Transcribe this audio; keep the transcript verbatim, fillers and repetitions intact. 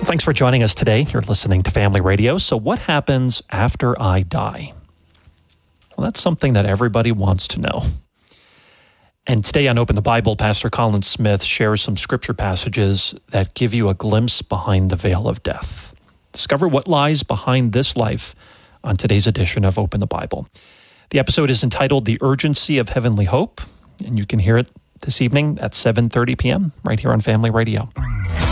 Thanks for joining us today. You're listening to Family Radio. So what happens after I die? Well, that's something that everybody wants to know. And today on Open the Bible, Pastor Colin Smith shares some scripture passages that give you a glimpse behind the veil of death. Discover what lies behind this life on today's edition of Open the Bible. The episode is entitled The Urgency of Heavenly Hope, and you can hear it this evening at seven thirty p.m. right here on Family Radio.